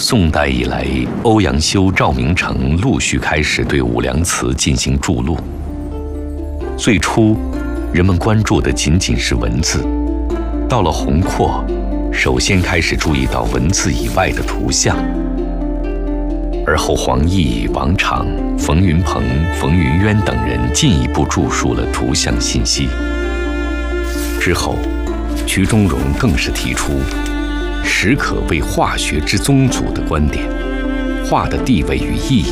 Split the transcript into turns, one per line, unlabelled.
宋代以来，欧阳修、赵明诚陆续开始对五粮词进行注录。最初，人们关注的仅仅是文字，到了洪廓，首先开始注意到文字以外的图像。而后，黄易、王昶、冯云鹏、冯云渊等人进一步著述了图像信息。之后，瞿中荣更是提出“史可谓画学之宗祖”的观点，画的地位与意义